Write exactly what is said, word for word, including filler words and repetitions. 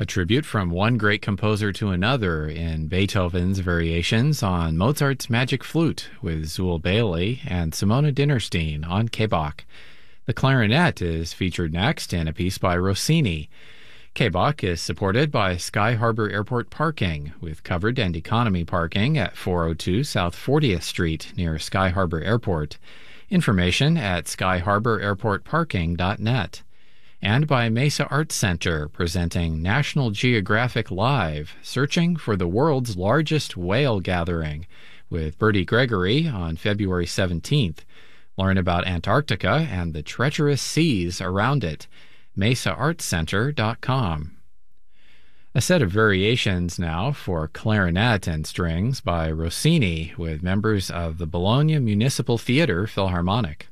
A tribute from one great composer to another in Beethoven's variations on Mozart's Magic Flute with Zuul Bailey and Simona Dinnerstein on K-Bach. The clarinet is featured next in a piece by Rossini. K-Bach is supported by Sky Harbor Airport Parking, with covered and economy parking at four oh two South fortieth Street near Sky Harbor Airport. Information at sky harbor airport parking dot net. And by Mesa Arts Center, presenting National Geographic Live, searching for the world's largest whale gathering, with Bertie Gregory on February seventeenth. Learn about Antarctica and the treacherous seas around it. mesa arts center dot com. A set of variations now for clarinet and strings by Rossini with members of the Bologna Municipal Theater Philharmonic.